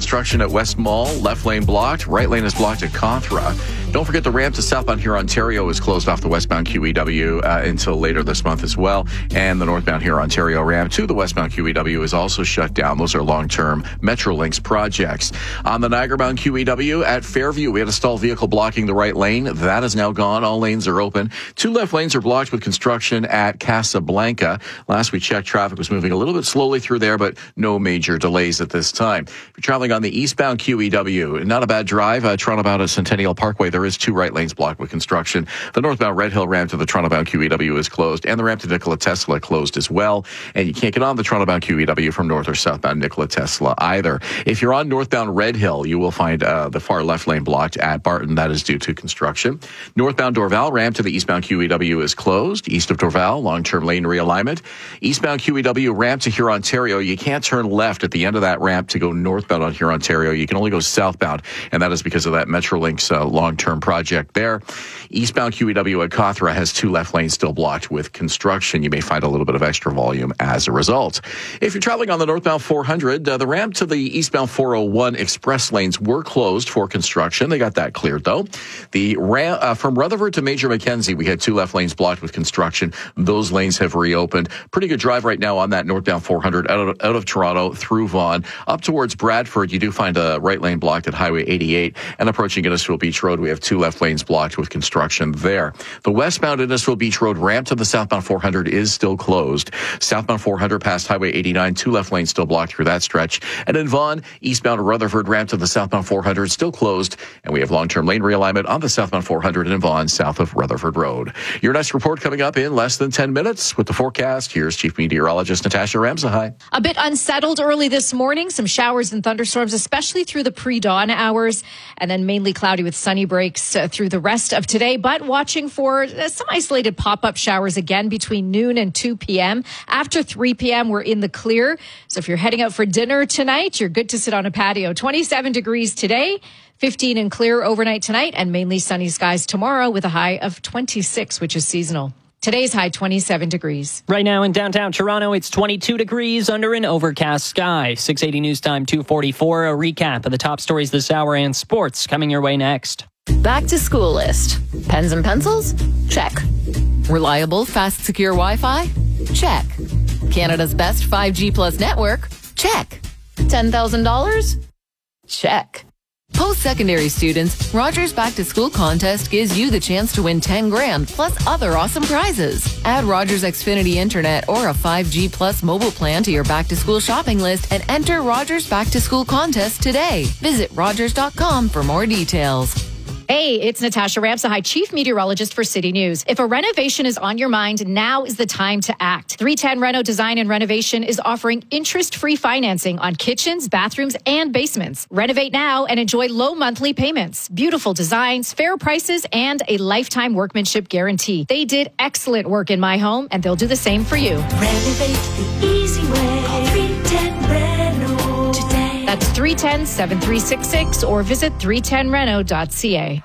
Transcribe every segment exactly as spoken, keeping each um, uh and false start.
construction at West Mall. Left lane blocked. Right lane is blocked at Cawthra. Don't forget the ramp to southbound Huron, Ontario is closed off the westbound Q E W uh, until later this month as well. And the northbound Huron, Ontario ramp to the westbound Q E W is also shut down. Those are long-term Metrolinx projects. On the Niagara-bound Q E W at Fairview, we had a stalled vehicle blocking the right lane. That is now gone. All lanes are open. Two left lanes are blocked with construction at Casablanca. Last we checked, traffic was moving a little bit slowly through there, but no major delays at this time. If you're traveling on the eastbound Q E W, not a bad drive. Uh, Toronto-bound at Centennial Parkway, there is two right lanes blocked with construction. The northbound Red Hill ramp to the Toronto-bound Q E W is closed, and the ramp to Nikola Tesla closed as well. And you can't get on the Toronto-bound Q E W from north or southbound Nikola Tesla either. If you're on northbound Red Hill, you will find uh, the far left lane blocked at Barton. That is due to construction. Northbound Dorval ramp to the eastbound Q E W is closed. East of Dorval, long-term lane realignment. Eastbound Q E W ramp to Huron, Ontario. You can't turn left at the end of that ramp to go northbound on Huron, Ontario. You can only go southbound, and that is because of that Metrolinx uh, long-term project there. Eastbound Q E W at Cawthra has two left lanes still blocked with construction. You may find a little bit of extra volume as a result. If you're traveling on the northbound four hundred, uh, the ramp to the eastbound four oh one express lanes were closed for construction. They got that cleared, though. The ramp uh, from Rutherford to Major Mackenzie, we had two left lanes blocked with construction. Those lanes have reopened. Pretty good drive right now on that northbound four hundred out of, out of Toronto through Vaughan. Up towards Bradford, you do find a right lane blocked at Highway eighty-eight. And approaching Innisfil Beach Road, we have two left lanes blocked with construction there. The westbound Innisfil Beach Road ramp to the southbound four hundred is still closed. Southbound four hundred past Highway eighty-nine, two left lanes still blocked through that stretch. And in Vaughan, eastbound Rutherford ramp to the southbound four hundred still closed. And we have long-term lane realignment on the southbound four hundred in Vaughan, south of Rutherford Road. Your next report coming up in less than ten minutes with the forecast. Here's Chief Meteorologist Natasha Ramsahai. A bit unsettled early this morning. Some showers and thunderstorms, especially through the pre-dawn hours, and then mainly cloudy with sunny breaks uh, through the rest of today, but watching for uh, some isolated pop-up showers again between noon and two p.m. After three p.m., we're in the clear. So if you're heading out for dinner tonight, you're good to sit on a patio. twenty-seven degrees today, fifteen and clear overnight tonight, and mainly sunny skies tomorrow with a high of twenty-six, which is seasonal. Today's high, twenty-seven degrees. Right now in downtown Toronto, it's twenty-two degrees under an overcast sky. six eighty News Time, two forty-four. A recap of the top stories this hour and sports coming your way next. Back to school list. Pens and pencils? Check. Reliable, fast, secure Wi-Fi? Check. Canada's best five G plus network? Check. ten thousand dollars? Check. Post-secondary students, Rogers Back to School contest gives you the chance to win ten grand plus other awesome prizes. Add Rogers Xfinity Internet or a five G plus mobile plan to your back to school shopping list and enter Rogers Back to School contest today. Visit rogers dot com for more details. Hey, it's Natasha Ramsahai, Chief Meteorologist for City News. If a renovation is on your mind, now is the time to act. three ten Reno Design and Renovation is offering interest-free financing on kitchens, bathrooms, and basements. Renovate now and enjoy low monthly payments, beautiful designs, fair prices, and a lifetime workmanship guarantee. They did excellent work in my home, and they'll do the same for you. Renovate the easy way. Call three ten Reno today. That's three one zero, seven three six six or visit three ten reno dot c a.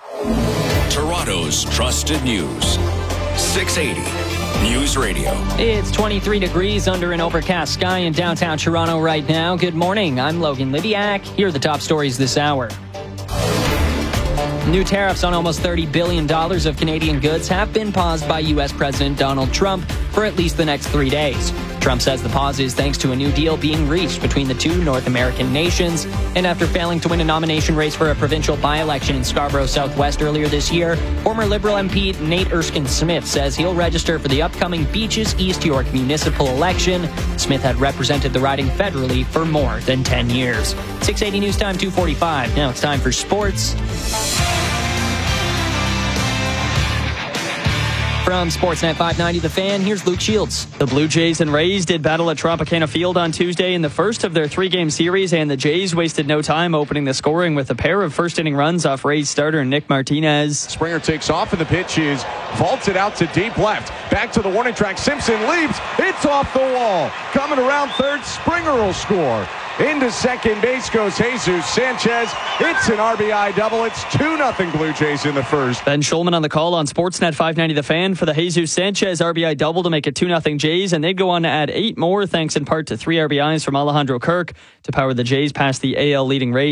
Toronto's trusted news. six eighty News Radio. It's twenty-three degrees under an overcast sky in downtown Toronto right now. Good morning. I'm Logan Libiak. Here are the top stories this hour. New tariffs on almost thirty billion dollars of Canadian goods have been paused by U S President Donald Trump for at least the next three days. Trump says the pause is thanks to a new deal being reached between the two North American nations. And after failing to win a nomination race for a provincial by-election in Scarborough Southwest earlier this year, former Liberal M P Nate Erskine-Smith says he'll register for the upcoming Beaches East York municipal election. Smith had represented the riding federally for more than ten years. six eighty News Time, two forty-five. Now it's time for sports. From Sportsnet five ninety The Fan, here's Luke Shields. The Blue Jays and Rays did battle at Tropicana Field on Tuesday in the first of their three-game series, and the Jays wasted no time opening the scoring with a pair of first-inning runs off Rays starter Nick Martinez. Springer takes off, and the pitch is vaulted out to deep left. Back to the warning track. Simpson leaps. It's off the wall. Coming around third, Springer will score. Into second base goes Jesus Sanchez. It's an R B I double. It's two nothing Blue Jays in the first. Ben Schulman on the call on Sportsnet five ninety The Fan for the Jesus Sanchez R B I double to make it two nothing Jays, and they'd go on to add eight more thanks in part to three R B Is from Alejandro Kirk to power the Jays past the A L leading Rays.